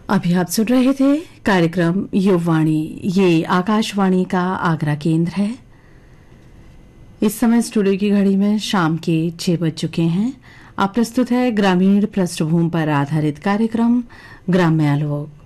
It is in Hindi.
अभी आप सुन रहे थे कार्यक्रम युववाणी। ये आकाशवाणी का आगरा केंद्र है। इस समय स्टूडियो की घड़ी में शाम के 6 बज चुके हैं। आप प्रस्तुत है ग्रामीण पृष्ठभूमि पर आधारित कार्यक्रम ग्राम्य आलोक।